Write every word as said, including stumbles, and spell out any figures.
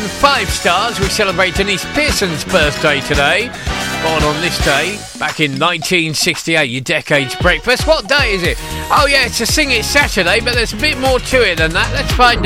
five stars. We celebrate Denise Pearson's birthday today. Born on this day, back in nineteen sixty-eight, your decade's breakfast. What day is it? Oh yeah, it's a Sing It Saturday, but there's a bit more to it than that. Let's find out.